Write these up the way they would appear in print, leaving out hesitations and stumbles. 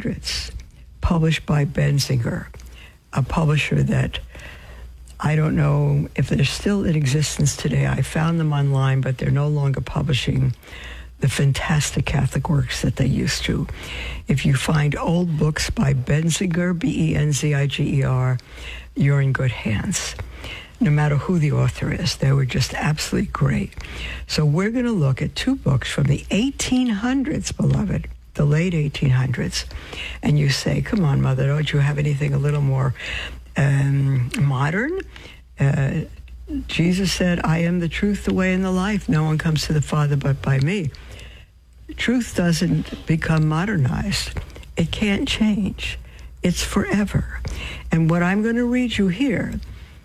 1800s, published by Benzinger, a publisher that I don't know if they're still in existence today. I found them online, but they're no longer publishing the fantastic Catholic works that they used to. If you find old books by Benzinger, Benziger, you're in good hands. No matter who the author is, they were just absolutely great. So we're going to look at two books from the 1800s, beloved, the late 1800s. And you say, come on, Mother, don't you have anything a little more modern? Jesus said, I am the truth, the way, and the life. No one comes to the Father but by me. Truth doesn't become modernized. It can't change. It's forever. And what I'm going to read you here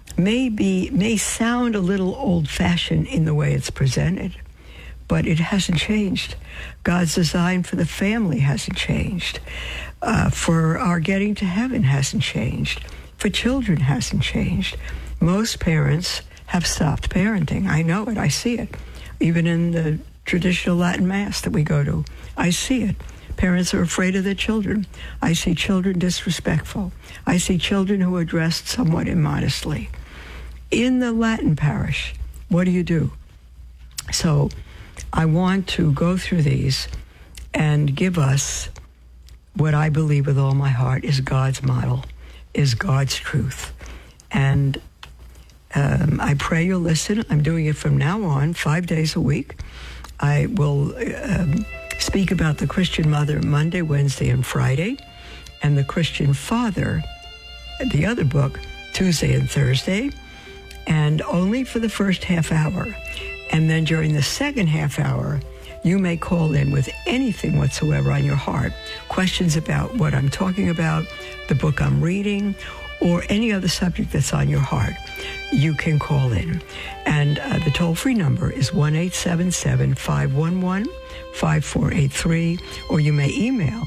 may sound a little old-fashioned in the way it's presented, but it hasn't changed. God's design for the family hasn't changed. For our getting to heaven hasn't changed. For children hasn't changed. Most parents have stopped parenting. I know it. I see it. Even in the traditional Latin Mass that we go to, I see it. Parents are afraid of their children. I see children disrespectful. I see children who are dressed somewhat immodestly. In the Latin parish, what do you do? So I want to go through these and give us what I believe with all my heart is God's model, is God's truth. And I pray you'll listen. I'm doing it from now on, 5 days a week. I will speak about the Christian mother Monday, Wednesday, and Friday, and the Christian father, the other book, Tuesday and Thursday, and only for the first half hour. And then during the second half hour, you may call in with anything whatsoever on your heart, questions about what I'm talking about, the book I'm reading, or any other subject that's on your heart. You can call in. And the toll-free number is 1-877-511-5483, or you may email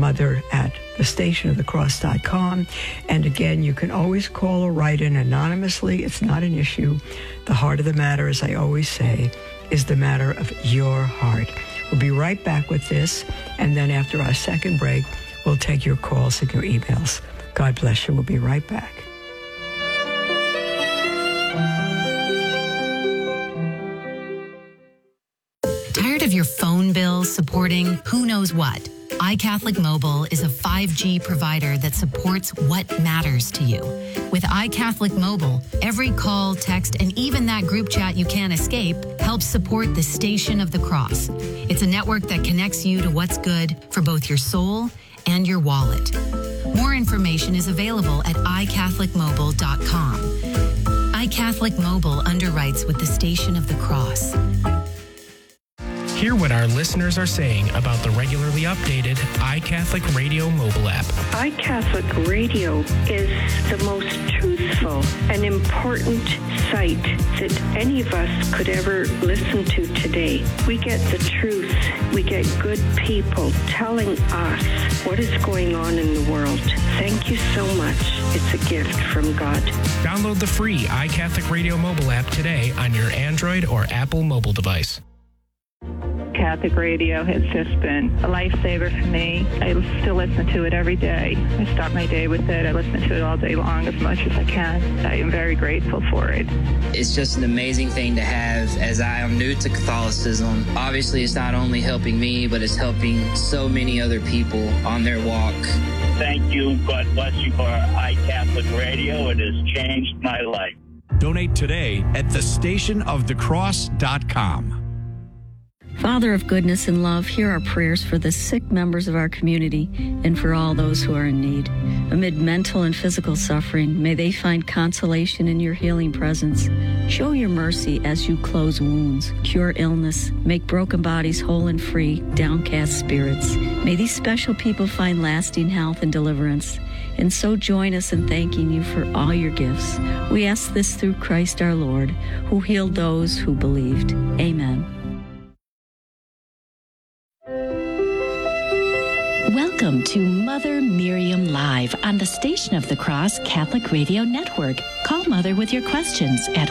mother@thestationofthecross.com. And again, you can always call or write in anonymously. It's not an issue. The heart of the matter, as I always say, is the matter of your heart. We'll be right back with this, and then after our second break, we'll take your calls and your emails. God bless you. We'll be right back. Tired of your phone bill supporting who knows what? iCatholic Mobile is a 5G provider that supports what matters to you. With iCatholic Mobile, every call, text, and even that group chat you can't escape helps support the Station of the Cross. It's a network that connects you to what's good for both your soul and your wallet. More information is available at iCatholicMobile.com. iCatholic Mobile underwrites with the Station of the Cross. Hear what our listeners are saying about the regularly updated iCatholic Radio mobile app. iCatholic Radio is the most truthful and important site that any of us could ever listen to today. We get the truth. We get good people telling us what is going on in the world. Thank you so much. It's a gift from God. Download the free iCatholic Radio mobile app today on your Android or Apple mobile device. Catholic radio has just been a lifesaver for me. I still listen to it every day. I start my day with it. I listen to it all day long as much as I can. I am very grateful for it. It's just an amazing thing to have as I am new to Catholicism. Obviously, it's not only helping me, but it's helping so many other people on their walk. Thank you. God bless you for iCatholic Radio. It has changed my life. Donate today at thestationofthecross.com. Father of goodness and love, hear our prayers for the sick members of our community and for all those who are in need. Amid mental and physical suffering, may they find consolation in your healing presence. Show your mercy as you close wounds, cure illness, make broken bodies whole and free, downcast spirits. May these special people find lasting health and deliverance. And so join us in thanking you for all your gifts. We ask this through Christ our Lord, who healed those who believed. Amen. Welcome to Mother Miriam Live on the Station of the Cross Catholic Radio Network. Call Mother with your questions at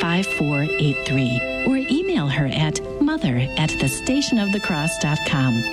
1-877-511-5483 or email her at mother@thestationofthecross.com.